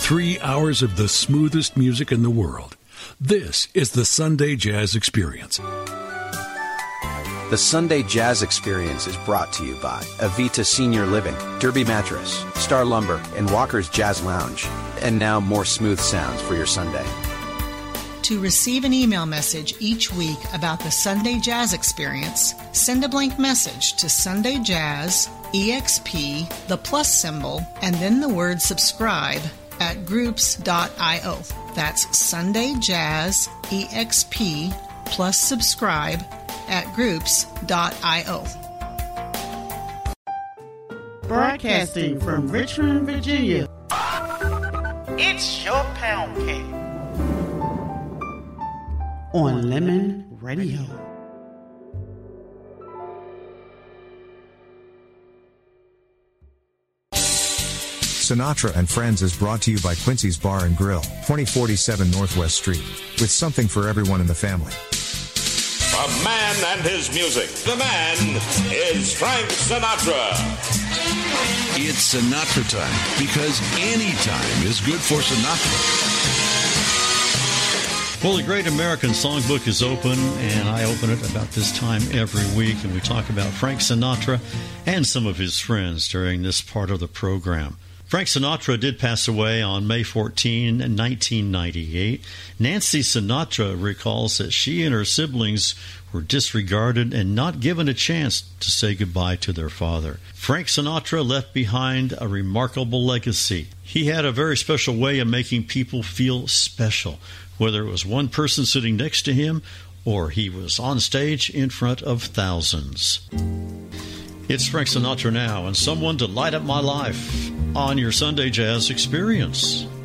3 hours of the smoothest music in the world. This is the Sunday Jazz Experience. The Sunday Jazz Experience is brought to you by Avita Senior Living, Derby Mattress, Star Lumber, and Walker's Jazz Lounge. And now more smooth sounds for your Sunday. To receive an email message each week about the Sunday Jazz Experience, send a blank message to Sunday Jazz, EXP, the plus symbol, and then the word subscribe at groups.io. That's Sunday Jazz, EXP, plus subscribe at groups.io. Broadcasting from Richmond, Virginia. It's your pound cake on Lemon Radio. Sinatra and Friends is brought to you by Quincy's Bar and Grill, 2047 Northwest Street, with something for everyone in the family. A man and his music. The man is Frank Sinatra. It's Sinatra time, because any time is good for Sinatra. Well, the Great American Songbook is open, and I open it about this time every week, and we talk about Frank Sinatra and some of his friends during this part of the program. Frank Sinatra did pass away on May 14, 1998. Nancy Sinatra recalls that she and her siblings were disregarded and not given a chance to say goodbye to their father. Frank Sinatra left behind a remarkable legacy. He had a very special way of making people feel special, whether it was one person sitting next to him or he was on stage in front of thousands. It's Frank Sinatra now, and someone to light up my life on your Sunday Jazz Experience.